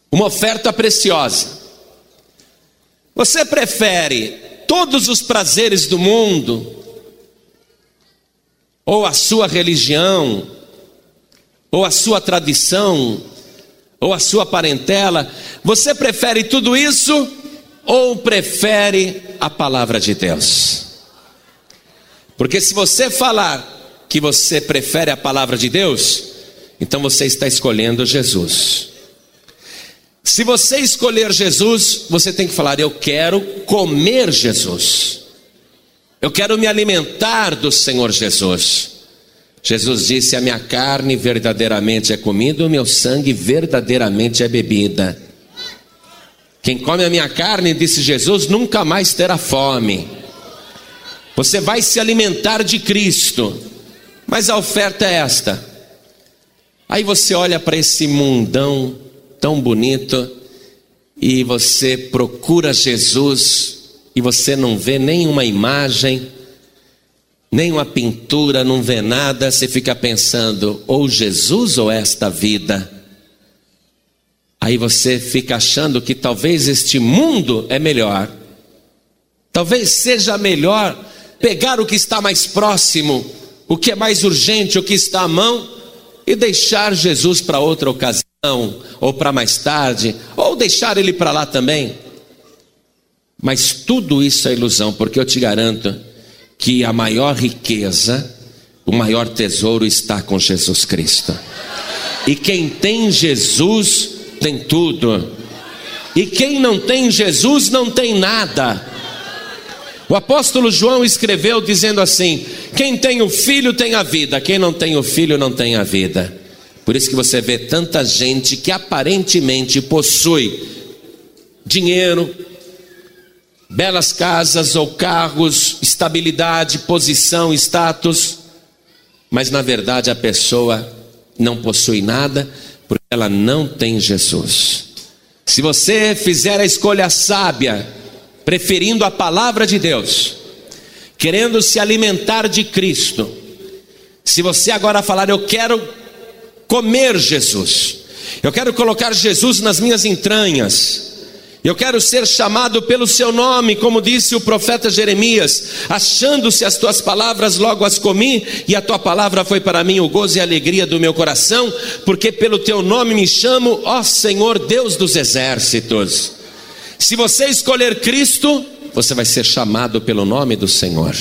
uma oferta preciosa. Você prefere todos os prazeres do mundo, ou a sua religião, ou a sua tradição, ou a sua parentela? Você prefere tudo isso ou prefere a palavra de Deus? Porque se você falar que você prefere a palavra de Deus, então você está escolhendo Jesus. Se você escolher Jesus, você tem que falar: eu quero comer Jesus, eu quero me alimentar do Senhor Jesus. Jesus disse: a minha carne verdadeiramente é comida, o meu sangue verdadeiramente é bebida. Quem come a minha carne, disse Jesus, nunca mais terá fome. Você vai se alimentar de Cristo, mas a oferta é esta. Aí você olha para esse mundão tão bonito e você procura Jesus e você não vê nenhuma imagem, nem uma pintura, não vê nada. Você fica pensando: ou Jesus ou esta vida? Aí você fica achando que talvez este mundo é melhor. Talvez seja melhor pegar o que está mais próximo, o que é mais urgente, o que está à mão, e deixar Jesus para outra ocasião, ou para mais tarde, ou deixar ele para lá também. Mas tudo isso é ilusão, porque eu te garanto que a maior riqueza, o maior tesouro está com Jesus Cristo. E quem tem Jesus tem tudo, e quem não tem Jesus não tem nada. O apóstolo João escreveu dizendo assim: quem tem o Filho tem a vida, quem não tem o Filho não tem a vida. Por isso que você vê tanta gente que aparentemente possui dinheiro, belas casas ou carros, estabilidade, posição, status, mas na verdade a pessoa não possui nada, porque ela não tem Jesus. Se você fizer a escolha sábia, preferindo a palavra de Deus, querendo se alimentar de Cristo, se você agora falar: eu quero comer Jesus, eu quero colocar Jesus nas minhas entranhas, eu quero ser chamado pelo seu nome, como disse o profeta Jeremias: achando-se as tuas palavras, logo as comi, e a tua palavra foi para mim o gozo e a alegria do meu coração, porque pelo teu nome me chamo, ó Senhor Deus dos exércitos. Se você escolher Cristo, você vai ser chamado pelo nome do Senhor.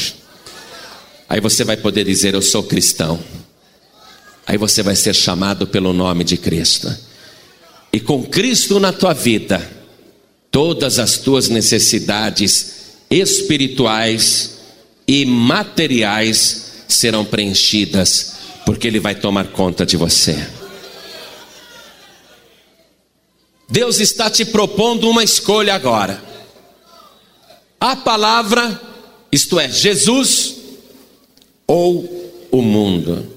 Aí você vai poder dizer: eu sou cristão. Aí você vai ser chamado pelo nome de Cristo. E com Cristo na tua vida, todas as tuas necessidades espirituais e materiais serão preenchidas, porque Ele vai tomar conta de você. Deus está te propondo uma escolha agora: a palavra, isto é, Jesus, ou o mundo.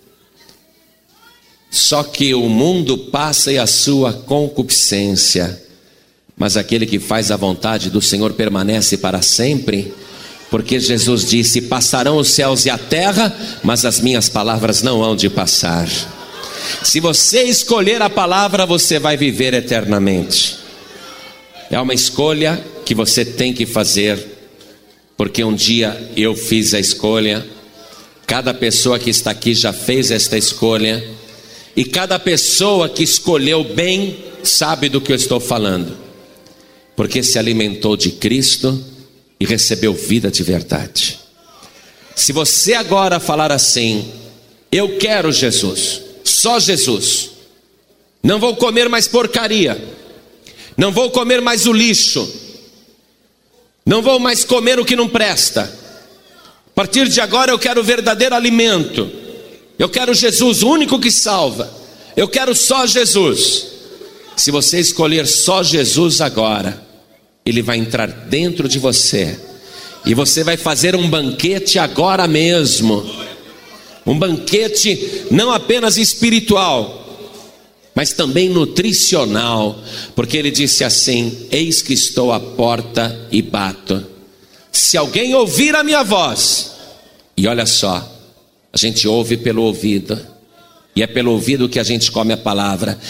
Só que o mundo passa e a sua concupiscência, mas aquele que faz a vontade do Senhor permanece para sempre, porque Jesus disse: passarão os céus e a terra, mas as minhas palavras não hão de passar. Se você escolher a palavra, você vai viver eternamente. É uma escolha que você tem que fazer, porque um dia eu fiz a escolha, cada pessoa que está aqui já fez esta escolha, e cada pessoa que escolheu bem sabe do que eu estou falando, porque se alimentou de Cristo e recebeu vida de verdade. Se você agora falar assim: eu quero Jesus, só Jesus, não vou comer mais porcaria, não vou comer mais o lixo, não vou mais comer o que não presta, a partir de agora eu quero o verdadeiro alimento, eu quero Jesus, o único que salva, eu quero só Jesus. Se você escolher só Jesus agora, Ele vai entrar dentro de você, e você vai fazer um banquete agora mesmo. Um banquete não apenas espiritual, mas também nutricional, porque Ele disse assim: eis que estou à porta e bato. Se alguém ouvir a minha voz, e olha só, a gente ouve pelo ouvido, e é pelo ouvido que a gente come a palavra.